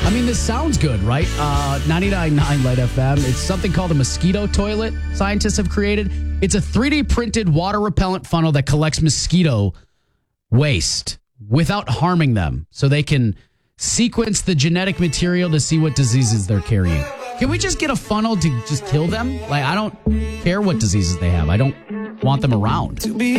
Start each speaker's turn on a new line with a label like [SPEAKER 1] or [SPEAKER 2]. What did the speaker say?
[SPEAKER 1] I mean, this sounds good, right? 99.9 Light FM. It's something called a mosquito toilet scientists have created. It's a 3D printed water repellent funnel that collects mosquito waste without harming them, so they can sequence the genetic material to see what diseases they're carrying. Can we just get a funnel to just kill them? Like, I don't care what diseases they have. I don't want them around.